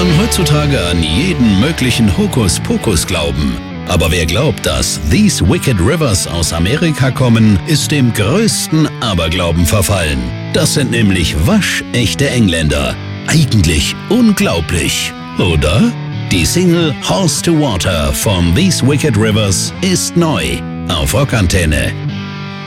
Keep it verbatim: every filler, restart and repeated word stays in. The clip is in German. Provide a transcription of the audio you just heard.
kann heutzutage an jeden möglichen Hokuspokus glauben. Aber wer glaubt, dass These Wicked Rivers aus Amerika kommen, ist dem größten Aberglauben verfallen. Das sind nämlich waschechte Engländer. Eigentlich unglaublich, oder? Die Single Horse to Water von These Wicked Rivers ist neu auf Rockantenne.